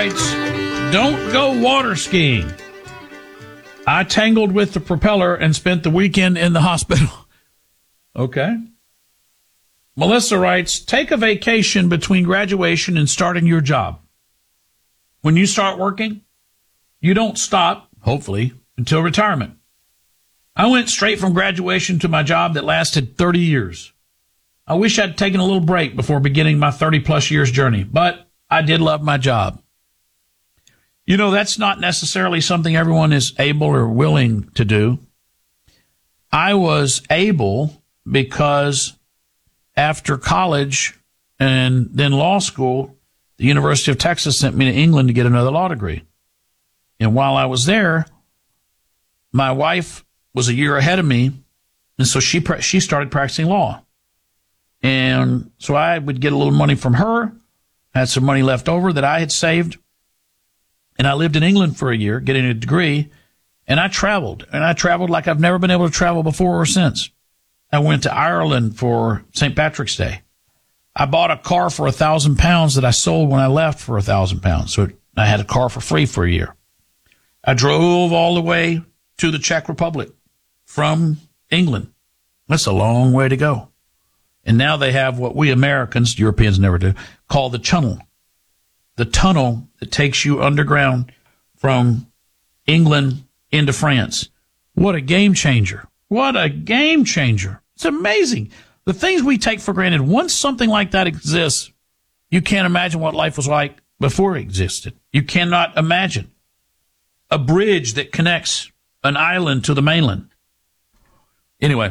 writes, don't go water skiing. I tangled with the propeller and spent the weekend in the hospital. Okay. Melissa writes, take a vacation between graduation and starting your job. When you start working, you don't stop, hopefully, until retirement. I went straight from graduation to my job that lasted 30 years. I wish I'd taken a little break before beginning my 30-plus years journey, but I did love my job. You know, that's not necessarily something everyone is able or willing to do. I was able because after college and then law school, the University of Texas sent me to England to get another law degree. And while I was there, my wife was a year ahead of me, and so she started practicing law. And so I would get a little money from her, had some money left over that I had saved, and I lived in England for a year, getting a degree, and I traveled like I've never been able to travel before or since. I went to Ireland for St. Patrick's Day. I bought a car for £1,000 that I sold when I left for £1,000. So I had a car for free for a year. I drove all the way to the Czech Republic from England. That's a long way to go. And now they have what we Americans, Europeans never do, call the tunnel. The tunnel that takes you underground from England into France. What a game changer. What a game changer. It's amazing. The things we take for granted, once something like that exists, you can't imagine what life was like before it existed. You cannot imagine a bridge that connects an island to the mainland. Anyway,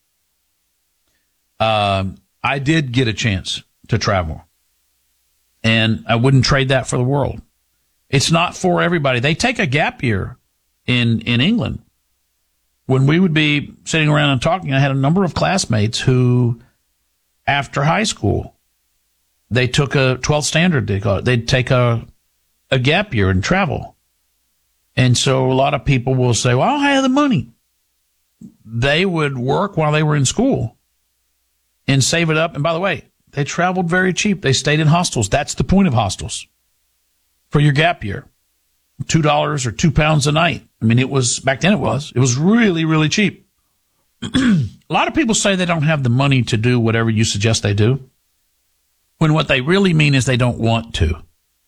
I did get a chance to travel, and I wouldn't trade that for the world. It's not for everybody. They take a gap year in England. When we would be sitting around and talking, I had a number of classmates who, after high school, they took a 12th standard, they call it. They'd take a gap year and travel. And so a lot of people will say, well, I don't have the money. They would work while they were in school and save it up. And by the way, they traveled very cheap. They stayed in hostels. That's the point of hostels for your gap year. $2 or £2 a night. I mean, it was, back then it was really, really cheap. A lot of people say they don't have the money to do whatever you suggest they do, when what they really mean is they don't want to.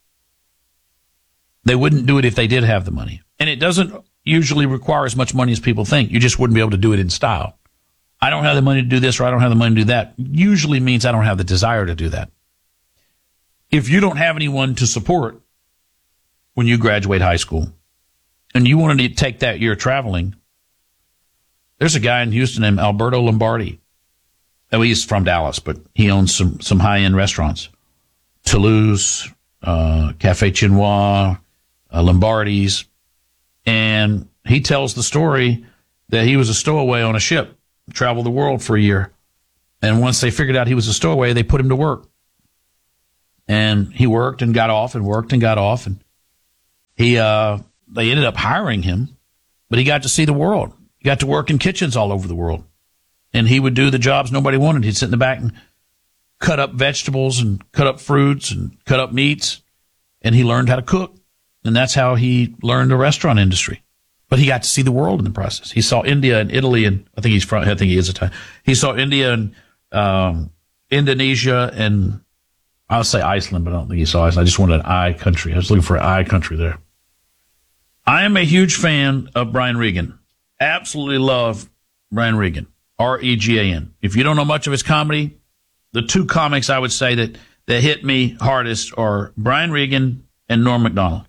They wouldn't do it if they did have the money. And it doesn't usually require as much money as people think. You just wouldn't be able to do it in style. I don't have the money to do this, or I don't have the money to do that. Usually means I don't have the desire to do that. If you don't have anyone to support when you graduate high school, and you wanted to take that year traveling, there's a guy in Houston named Alberto Lombardi. Oh, he's from Dallas, but he owns some high-end restaurants. Toulouse, Café Chinois, Lombardi's. And he tells the story that he was a stowaway on a ship, traveled the world for a year. And once they figured out he was a stowaway, they put him to work. And he worked and got off and worked and got off. And they ended up hiring him, but he got to see the world. He got to work in kitchens all over the world. And he would do the jobs nobody wanted. He'd sit in the back and cut up vegetables and cut up fruits and cut up meats. And he learned how to cook. And that's how he learned the restaurant industry. But he got to see the world in the process. He saw India and Italy, and I think he is Italian. He saw India and Indonesia, and I'll say Iceland, but I don't think he saw Iceland. I just wanted an I country. I was looking for an I country there. I am a huge fan of Brian Regan. Absolutely love Brian Regan. Regan. If you don't know much of his comedy, the two comics I would say that hit me hardest are Brian Regan and Norm Macdonald.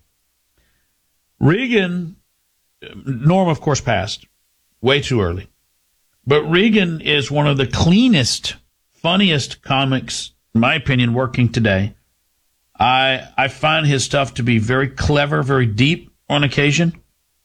Norm, of course, passed way too early. But Regan is one of the cleanest, funniest comics, in my opinion, working today. I find his stuff to be very clever, very deep on occasion.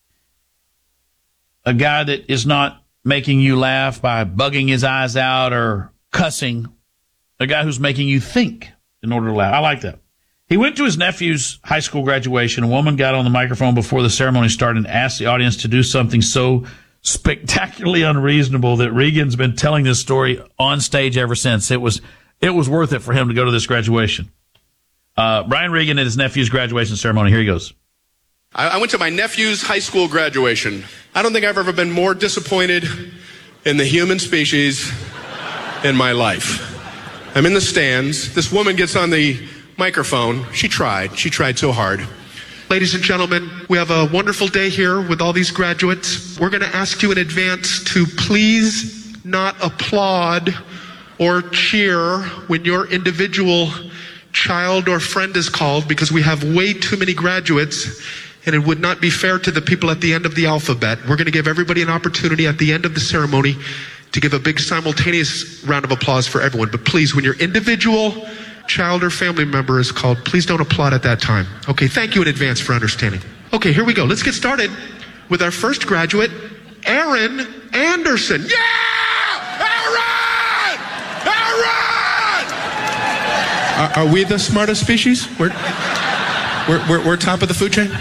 A guy that is not making you laugh by bugging his eyes out or cussing. A guy who's making you think in order to laugh. I like that. He went to his nephew's high school graduation. A woman got on the microphone before the ceremony started and asked the audience to do something so spectacularly unreasonable that Regan's been telling this story on stage ever since. It was worth it for him to go to this graduation. Brian Regan at his nephew's graduation ceremony. Here he goes. I went to my nephew's high school graduation. I don't think I've ever been more disappointed in the human species in my life. I'm in the stands. This woman gets on the microphone. She tried so hard. Ladies and gentlemen, we have a wonderful day here with all these graduates. We're going to ask you in advance to please not applaud or cheer when your individual child or friend is called, because we have way too many graduates and it would not be fair to the people at the end of the alphabet. We're going to give everybody an opportunity at the end of the ceremony to give a big simultaneous round of applause for everyone. But please, when your individual child or family member is called, please don't applaud at that time. Okay, thank you in advance for understanding. Okay, here we go. Let's get started with our first graduate, Aaron Anderson. Yeah! Aaron! Aaron! Are we the smartest species? We're top of the food chain?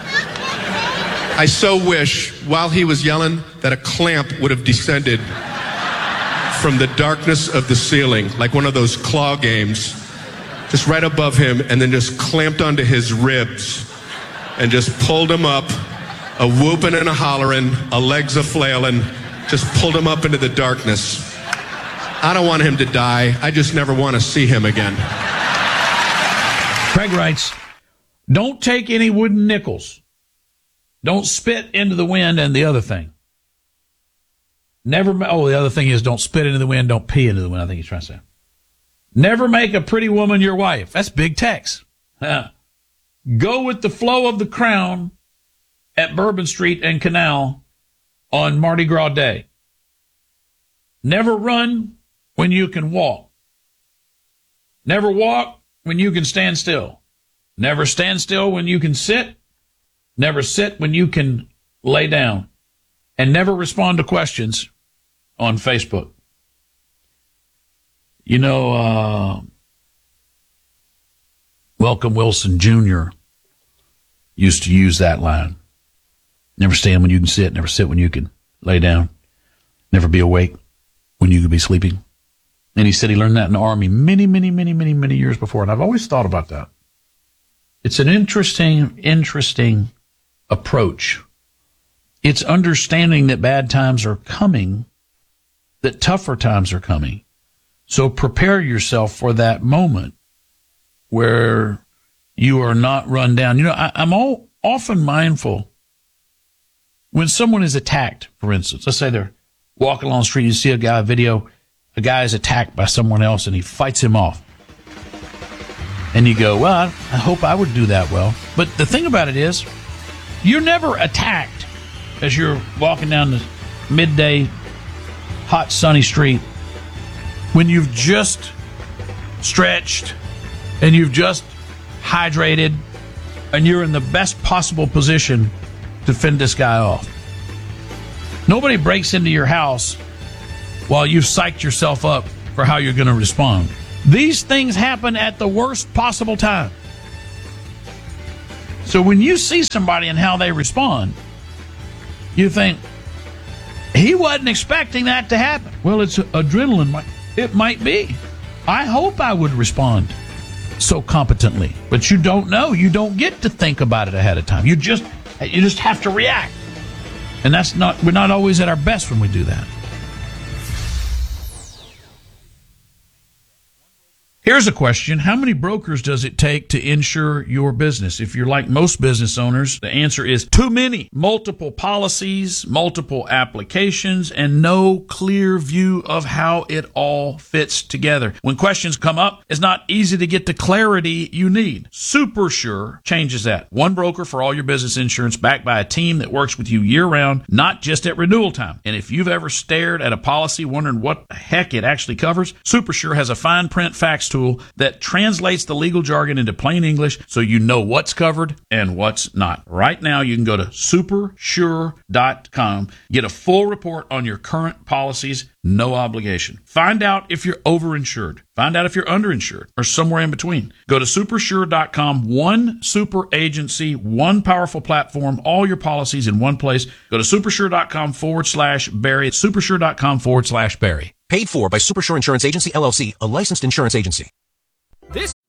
I so wish, while he was yelling, that a clamp would have descended from the darkness of the ceiling, like one of those claw games, just right above him, and then just clamped onto his ribs and just pulled him up, a whooping and a hollering, a legs a flailing, just pulled him up into the darkness. I don't want him to die. I just never want to see him again. Craig writes, don't take any wooden nickels. Don't spit into the wind, and the other thing. The other thing is don't spit into the wind, don't pee into the wind, I think he's trying to say. Never make a pretty woman your wife. That's big text. Go with the flow of the crown at Bourbon Street and Canal on Mardi Gras Day. Never run when you can walk. Never walk when you can stand still. Never stand still when you can sit. Never sit when you can lay down. And never respond to questions on Facebook. You know, Welcome Wilson Jr. used to use that line. Never stand when you can sit. Never sit when you can lay down. Never be awake when you could be sleeping. And he said he learned that in the Army many, many, many, many, many years before. And I've always thought about that. It's an interesting approach. It's understanding that bad times are coming, that tougher times are coming. So prepare yourself for that moment where you are not run down. You know, I'm often mindful when someone is attacked, for instance. Let's say they're walking along the street, you see a guy is attacked by someone else and he fights him off. And you go, well, I hope I would do that well. But the thing about it is, you're never attacked as you're walking down the midday, hot, sunny street when you've just stretched and you've just hydrated and you're in the best possible position to fend this guy off. Nobody breaks into your house while you've psyched yourself up for how you're going to respond. These things happen at the worst possible time. So when you see somebody and how they respond, you think, he wasn't expecting that to happen. Well, it's adrenaline. It might be. I hope I would respond so competently. But you don't know. You don't get to think about it ahead of time. You just have to react. And we're not always at our best when we do that. Here's a question. How many brokers does it take to insure your business? If you're like most business owners, the answer is too many. Multiple policies, multiple applications, and no clear view of how it all fits together. When questions come up, it's not easy to get the clarity you need. SuperSure changes that. One broker for all your business insurance, backed by a team that works with you year-round, not just at renewal time. And if you've ever stared at a policy wondering what the heck it actually covers, SuperSure has a fine print facts tool that translates the legal jargon into plain English so you know what's covered and what's not. Right now, you can go to supersure.com, get a full report on your current policies, no obligation. Find out if you're overinsured. Find out if you're underinsured or somewhere in between. Go to supersure.com, one super agency, one powerful platform, all your policies in one place. Go to supersure.com/Barry. Supersure.com/Barry. Paid for by Supersure Insurance Agency, LLC, a licensed insurance agency.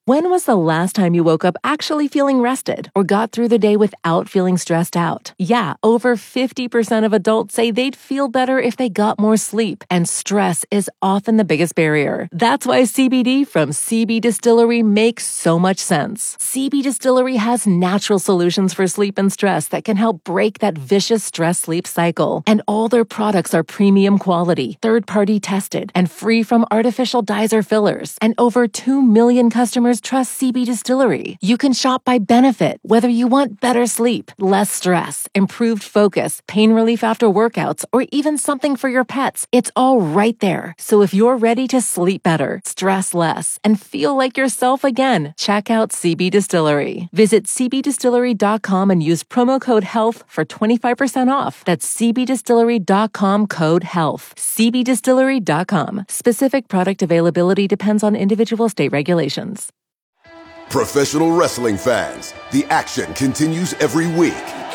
When was the last time you woke up actually feeling rested or got through the day without feeling stressed out? Yeah, over 50% of adults say they'd feel better if they got more sleep, and stress is often the biggest barrier. That's why CBD from CB Distillery makes so much sense. CB Distillery has natural solutions for sleep and stress that can help break that vicious stress-sleep cycle. And all their products are premium quality, third-party tested, and free from artificial dyes or fillers. And over 2 million customers trust CB Distillery. You can shop by benefit, whether you want better sleep, less stress, improved focus, pain relief after workouts, or even something for your pets. It's all right there. So if you're ready to sleep better, stress less, and feel like yourself again, check out CB Distillery. Visit cbdistillery.com and use promo code HEALTH for 25% off. That's cbdistillery.com, code HEALTH. cbdistillery.com. Specific product availability depends on individual state regulations. Professional wrestling fans, the action continues every week.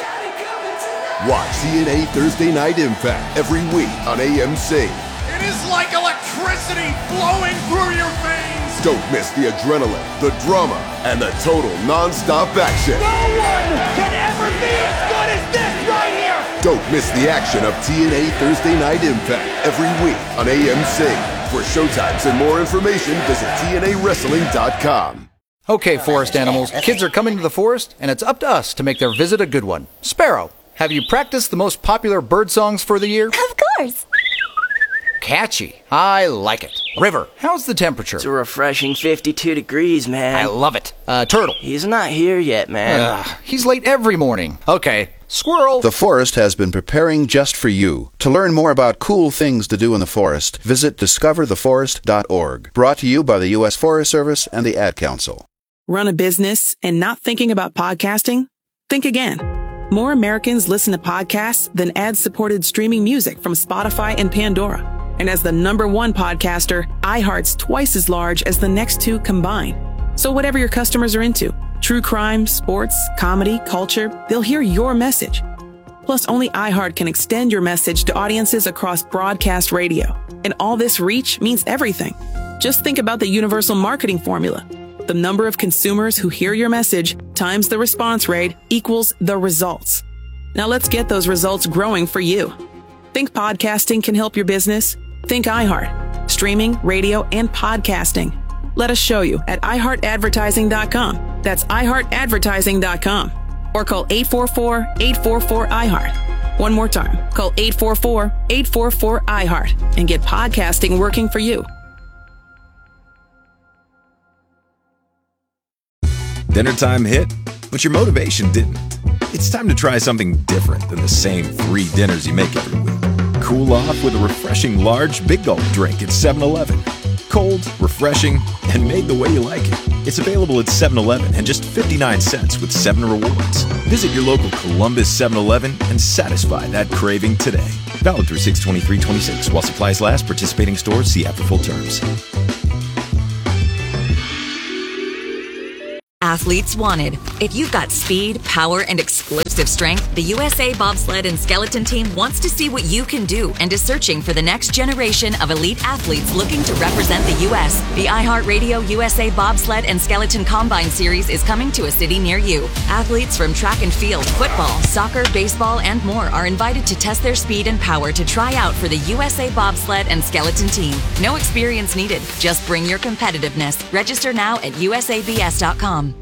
Watch TNA Thursday Night Impact every week on AMC. It is like electricity flowing through your veins. Don't miss the adrenaline, the drama, and the total non-stop action. No one can ever be as good as this right here. Don't miss the action of TNA Thursday Night Impact every week on AMC. For showtimes and more information, visit TNAWrestling.com. Okay, forest animals, kids are coming to the forest, and it's up to us to make their visit a good one. Sparrow, have you practiced the most popular bird songs for the year? Of course. Catchy. I like it. River, how's the temperature? It's a refreshing 52 degrees, man. I love it. Turtle. He's not here yet, man. He's late every morning. Okay. Squirrel. The forest has been preparing just for you. To learn more about cool things to do in the forest, visit discovertheforest.org. Brought to you by the U.S. Forest Service and the Ad Council. Run a business and not thinking about podcasting? Think again. More Americans listen to podcasts than ad-supported streaming music from Spotify and Pandora. And as the #1 podcaster, iHeart's twice as large as the next two combined. So whatever your customers are into, true crime, sports, comedy, culture, they'll hear your message. Plus, only iHeart can extend your message to audiences across broadcast radio. And all this reach means everything. Just think about the universal marketing formula. The number of consumers who hear your message times the response rate equals the results. Now let's get those results growing for you. Think podcasting can help your business? Think iHeart. Streaming, radio, and podcasting. Let us show you at iHeartAdvertising.com. That's iHeartAdvertising.com. Or call 844-844-iHeart. One more time. Call 844-844-iHeart and get podcasting working for you. Dinner time hit, but your motivation didn't. It's time to try something different than the same 3 dinners you make every week. Cool off with a refreshing large Big Gulp drink at 7-Eleven. Cold, refreshing, and made the way you like it. It's available at 7-Eleven and just 59 cents with 7 rewards. Visit your local Columbus 7-Eleven and satisfy that craving today. Valid through 6/23/26 while supplies last. Participating stores see app for full terms. Athletes wanted. If you've got speed, power, and explosive strength, the USA Bobsled and Skeleton Team wants to see what you can do and is searching for the next generation of elite athletes looking to represent the U.S. The iHeartRadio USA Bobsled and Skeleton Combine Series is coming to a city near you. Athletes from track and field, football, soccer, baseball, and more are invited to test their speed and power to try out for the USA Bobsled and Skeleton Team. No experience needed. Just bring your competitiveness. Register now at usabs.com.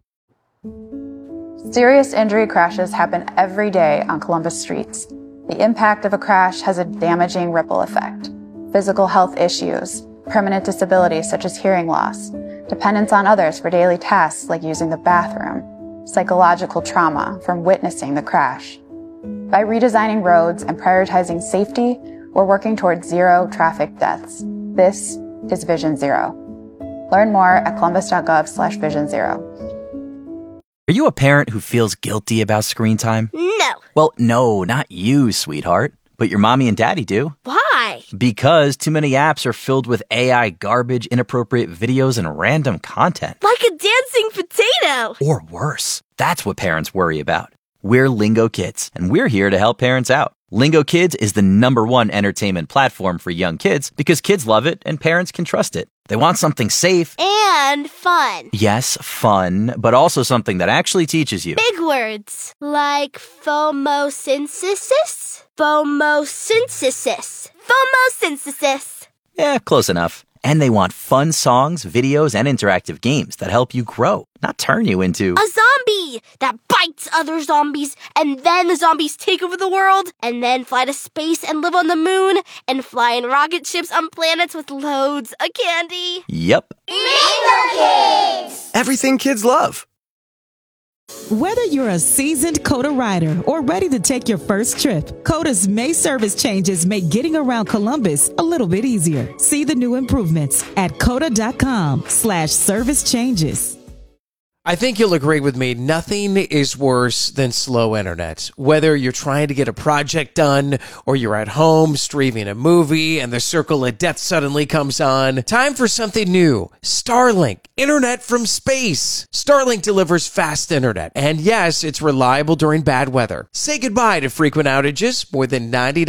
Serious injury crashes happen every day on Columbus streets. The impact of a crash has a damaging ripple effect. Physical health issues, permanent disabilities such as hearing loss, dependence on others for daily tasks like using the bathroom, psychological trauma from witnessing the crash. By redesigning roads and prioritizing safety, we're working towards 0 traffic deaths. This is Vision Zero. Learn more at columbus.gov/Vision Zero. Are you a parent who feels guilty about screen time? No. Well, no, not you, sweetheart. But your mommy and daddy do. Why? Because too many apps are filled with AI garbage, inappropriate videos, and random content. Like a dancing potato. Or worse. That's what parents worry about. We're Lingo Kids, and we're here to help parents out. Lingo Kids is the #1 entertainment platform for young kids because kids love it and parents can trust it. They want something safe. And fun. Yes, fun, but also something that actually teaches you. Big words like phomosynthesis. Phomosynthesis. Phomosynthesis. Yeah, close enough. And they want fun songs, videos, and interactive games that help you grow, not turn you into a zombie that bites other zombies, and then the zombies take over the world, and then fly to space and live on the moon, and fly in rocket ships on planets with loads of candy. Yep. Rainbow Kids! Everything kids love. Whether you're a seasoned Coda rider or ready to take your first trip, Coda's May service changes make getting around Columbus a little bit easier. See the new improvements at coda.com/service changes. I think you'll agree with me, nothing is worse than slow internet. Whether you're trying to get a project done or you're at home streaming a movie and the circle of death suddenly comes on, time for something new. Starlink, internet from space. Starlink delivers fast internet, and yes, it's reliable during bad weather. Say goodbye to frequent outages, more than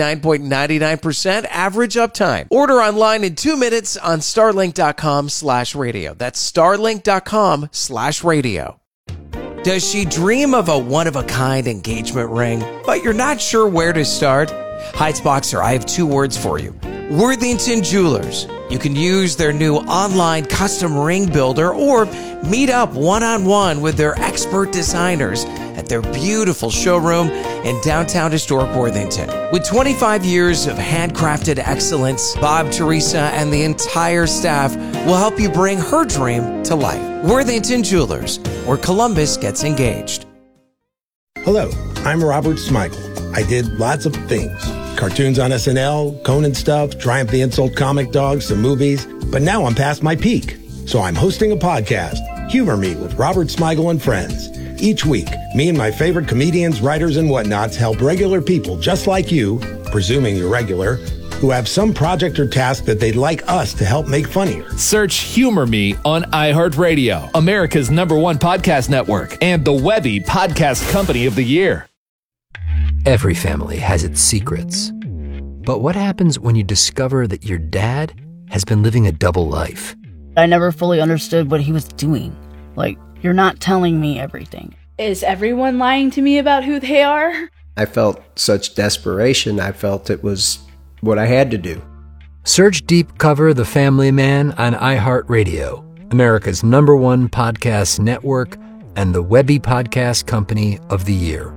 99.99% average uptime. Order online in 2 minutes on starlink.com/radio. That's starlink.com/radio. Does she dream of a one-of-a-kind engagement ring, but you're not sure where to start? Heights Boxer, I have 2 words for you. Worthington Jewelers. You can use their new online custom ring builder or meet up one-on-one with their expert designers at their beautiful showroom in downtown historic Worthington. With 25 years of handcrafted excellence, Bob, Teresa, and the entire staff will help you bring her dream to life. Worthington Jewelers, where Columbus gets engaged. Hello, I'm Robert Smigel. I did lots of things. Cartoons on SNL, Conan stuff, Triumph the Insult Comic Dogs, some movies. But now I'm past my peak. So I'm hosting a podcast, Humor Me with Robert Smigel and Friends. Each week, me and my favorite comedians, writers, and whatnots help regular people just like you, presuming you're regular, who have some project or task that they'd like us to help make funnier. Search Humor Me on iHeartRadio, America's #1 podcast network, and the Webby Podcast Company of the Year. Every family has its secrets. But what happens when you discover that your dad has been living a double life? I never fully understood what he was doing. Like, you're not telling me everything. Is everyone lying to me about who they are? I felt such desperation. I felt it was what I had to do. Search Deep Cover The Family Man on iHeartRadio, America's #1 podcast network, and the Webby Podcast Company of the Year.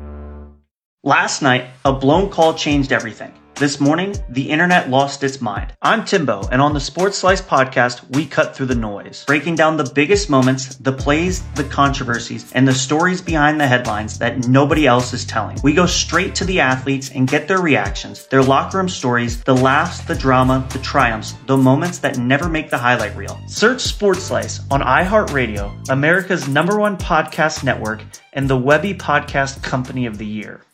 Last night, a blown call changed everything. This morning, the internet lost its mind. I'm Timbo, and on the Sports Slice podcast, we cut through the noise, breaking down the biggest moments, the plays, the controversies, and the stories behind the headlines that nobody else is telling. We go straight to the athletes and get their reactions, their locker room stories, the laughs, the drama, the triumphs, the moments that never make the highlight reel. Search Sports Slice on iHeartRadio, America's #1 podcast network, and the Webby Podcast Company of the Year.